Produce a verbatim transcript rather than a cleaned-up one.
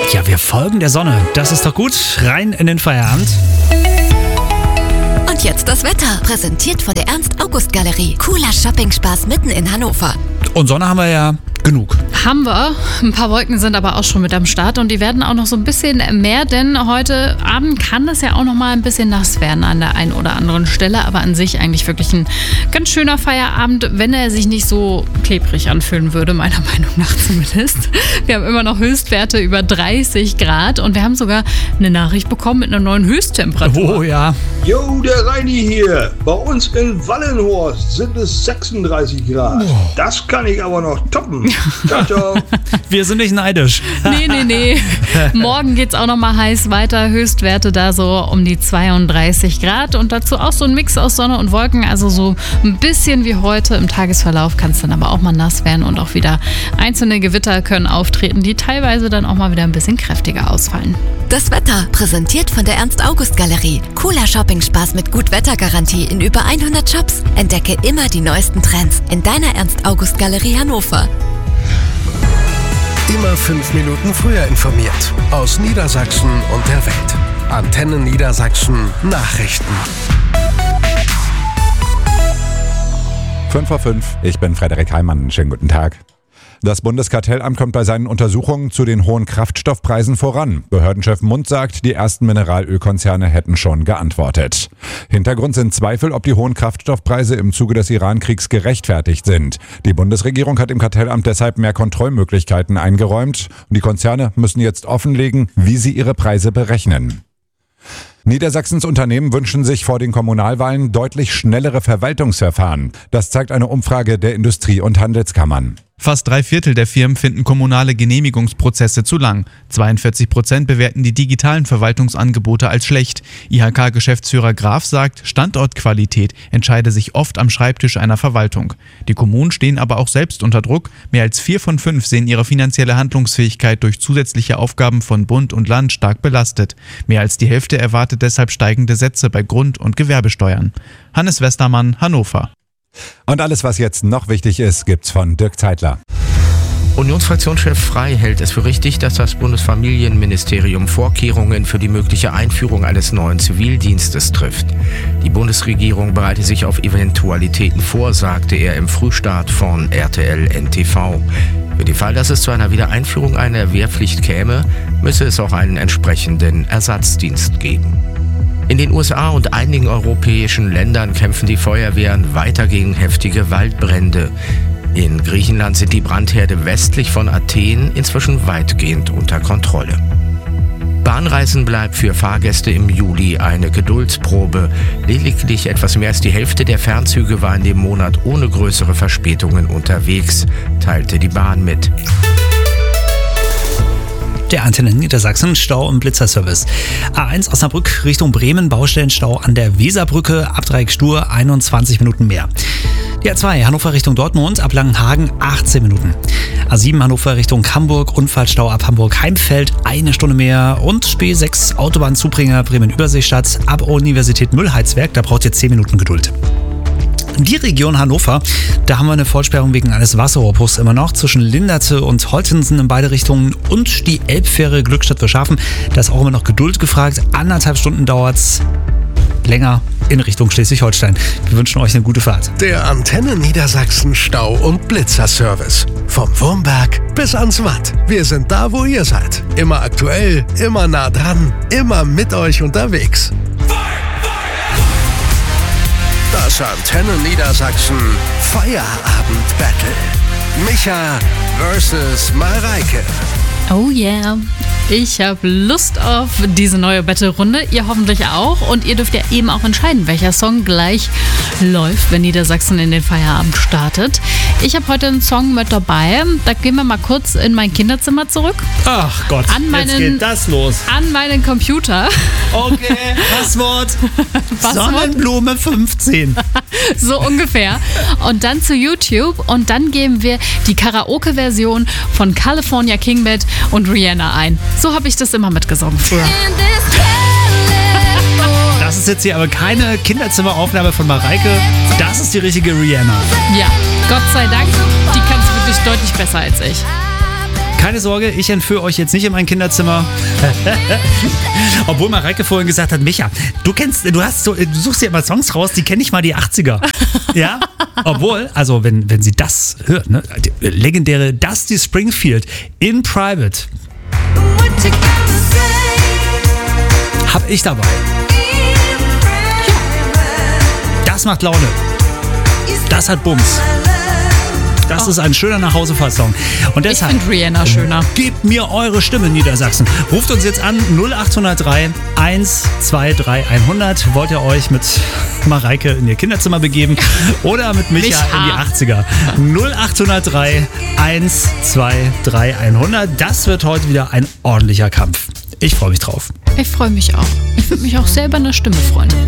Ja, wir folgen der Sonne. Das ist doch gut. Rein in den Feierabend. Und jetzt das Wetter. Präsentiert von der Ernst-August-Galerie. Cooler Shopping-Spaß mitten in Hannover. Und Sonne haben wir ja genug. Haben wir. Ein paar Wolken sind aber auch schon mit am Start und die werden auch noch so ein bisschen mehr, denn heute Abend kann es ja auch noch mal ein bisschen nass werden an der einen oder anderen Stelle, aber an sich eigentlich wirklich ein ganz schöner Feierabend, wenn er sich nicht so klebrig anfühlen würde, meiner Meinung nach zumindest. Wir haben immer noch Höchstwerte über dreißig Grad und wir haben sogar eine Nachricht bekommen mit einer neuen Höchsttemperatur. Oh ja. Jo, der Reini hier. Bei uns in Wallenhorst sind es sechsunddreißig Grad. Oh. Das kann ich aber noch toppen. Ciao, ciao. Wir sind nicht neidisch. Nee, nee, nee. Morgen geht's auch noch mal heiß weiter. Höchstwerte da so um die zweiunddreißig Grad und dazu auch so ein Mix aus Sonne und Wolken. Also so ein bisschen wie heute im Tagesverlauf kann es dann aber auch mal nass werden und auch wieder einzelne Gewitter können auftreten, die teilweise dann auch mal wieder ein bisschen kräftiger ausfallen. Das Wetter, präsentiert von der Ernst-August-Galerie. Cooler Shopping-Spaß mit Gut-Wetter-Garantie in über hundert Shops. Entdecke immer die neuesten Trends in deiner Ernst-August-Galerie Hannover. Immer fünf Minuten früher informiert. Aus Niedersachsen und der Welt. Antenne Niedersachsen Nachrichten. fünf vor fünf, ich bin Frederik Heimann. Schönen guten Tag. Das Bundeskartellamt kommt bei seinen Untersuchungen zu den hohen Kraftstoffpreisen voran. Behördenchef Mund sagt, die ersten Mineralölkonzerne hätten schon geantwortet. Hintergrund sind Zweifel, ob die hohen Kraftstoffpreise im Zuge des Iran-Kriegs gerechtfertigt sind. Die Bundesregierung hat dem Kartellamt deshalb mehr Kontrollmöglichkeiten eingeräumt. Und die Konzerne müssen jetzt offenlegen, wie sie ihre Preise berechnen. Niedersachsens Unternehmen wünschen sich vor den Kommunalwahlen deutlich schnellere Verwaltungsverfahren. Das zeigt eine Umfrage der Industrie- und Handelskammern. Fast drei Viertel der Firmen finden kommunale Genehmigungsprozesse zu lang. zweiundvierzig Prozent bewerten die digitalen Verwaltungsangebote als schlecht. I H K-Geschäftsführer Graf sagt, Standortqualität entscheide sich oft am Schreibtisch einer Verwaltung. Die Kommunen stehen aber auch selbst unter Druck. Mehr als vier von fünf sehen ihre finanzielle Handlungsfähigkeit durch zusätzliche Aufgaben von Bund und Land stark belastet. Mehr als die Hälfte erwartet deshalb steigende Sätze bei Grund- und Gewerbesteuern. Hannes Westermann, Hannover. Und alles, was jetzt noch wichtig ist, gibt's von Dirk Zeitler. Unionsfraktionschef Frey hält es für richtig, dass das Bundesfamilienministerium Vorkehrungen für die mögliche Einführung eines neuen Zivildienstes trifft. Die Bundesregierung bereite sich auf Eventualitäten vor, sagte er im Frühstart von R T L N T V. Für den Fall, dass es zu einer Wiedereinführung einer Wehrpflicht käme, müsse es auch einen entsprechenden Ersatzdienst geben. In den U S A und einigen europäischen Ländern kämpfen die Feuerwehren weiter gegen heftige Waldbrände. In Griechenland sind die Brandherde westlich von Athen inzwischen weitgehend unter Kontrolle. Bahnreisen bleibt für Fahrgäste im Juli eine Geduldsprobe. Lediglich etwas mehr als die Hälfte der Fernzüge war in dem Monat ohne größere Verspätungen unterwegs, teilte die Bahn mit. Der Antenne Niedersachsen Stau- und Blitzerservice. A eins Osnabrück Richtung Bremen, Baustellenstau an der Weserbrücke, ab Dreieck Stur einundzwanzig Minuten mehr. Die A zwei Hannover Richtung Dortmund, ab Langenhagen achtzehn Minuten. A sieben Hannover Richtung Hamburg, Unfallstau ab Hamburg-Heimfeld, eine Stunde mehr. Und B sechs Autobahnzubringer Bremen-Überseestadt, ab Universität Müllheizwerk, da braucht ihr zehn Minuten Geduld. Die Region Hannover, da haben wir eine Vollsperrung wegen eines Wasserrohrbruchs immer noch zwischen Linderte und Holtensen in beide Richtungen und die Elbfähre Glückstadt für Schafen. Da ist auch immer noch Geduld gefragt. Anderthalb Stunden dauert's länger in Richtung Schleswig-Holstein. Wir wünschen euch eine gute Fahrt. Der Antenne Niedersachsen Stau- und Blitzerservice. Vom Wurmberg bis ans Watt. Wir sind da, wo ihr seid. Immer aktuell, immer nah dran, immer mit euch unterwegs. Das Antenne Niedersachsen Feierabend-Battle. Micha versus Mareike. Oh yeah. Ich habe Lust auf diese neue Battle-Runde. Ihr hoffentlich auch. Und ihr dürft ja eben auch entscheiden, welcher Song gleich läuft, wenn Niedersachsen in den Feierabend startet. Ich habe heute einen Song mit dabei. Da gehen wir mal kurz in mein Kinderzimmer zurück. Ach Gott, an meinen, jetzt geht das los. An meinen Computer. Okay, Passwort. Passwort? Sonnenblume fünfzehn. So ungefähr. Und dann zu YouTube. Und dann geben wir die Karaoke-Version von California King Bed und Rihanna ein. So habe ich das immer mitgesungen früher. Das ist jetzt hier aber keine Kinderzimmeraufnahme von Mareike. Das ist die richtige Rihanna. Ja, Gott sei Dank. Die kann es wirklich deutlich besser als ich. Keine keine Sorge, ich entführe euch jetzt nicht in mein Kinderzimmer. Obwohl Mareike vorhin gesagt hat, Micha, du kennst, du hast so, du suchst dir immer Songs raus, die kenne ich mal die achtziger. Ja? Obwohl, also wenn, wenn sie das hört, ne? Die legendäre Dusty Springfield in Private. Hab ich dabei. Das macht Laune. Das hat Bums. Das Oh. ist ein schöner Nachhausefahrtssong. Und Ich deshalb, finde Rihanna schöner. gebt mir eure Stimme, Niedersachsen. Ruft uns jetzt an null acht null drei eins zwei drei hundert. Wollt ihr euch mit Mareike in ihr Kinderzimmer begeben oder mit Micha, Micha. in die achtziger? null acht null drei eins zwei drei hundert. Das wird heute wieder ein ordentlicher Kampf. Ich freue mich drauf. Ich freue mich auch. Ich würde mich auch selber eine Stimme freuen.